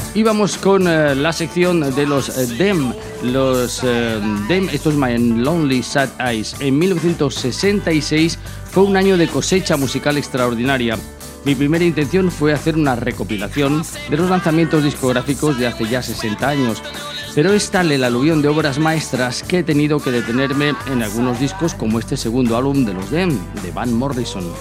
Y vamos con la sección de los Them. Los Them, esto es My Lonely Sad Eyes. En 1966 fue un año de cosecha musical extraordinaria. Mi primera intención fue hacer una recopilación de los lanzamientos discográficos de hace ya 60 años. Pero es tal el aluvión de obras maestras que he tenido que detenerme en algunos discos como este segundo álbum de los Them, de Van Morrison.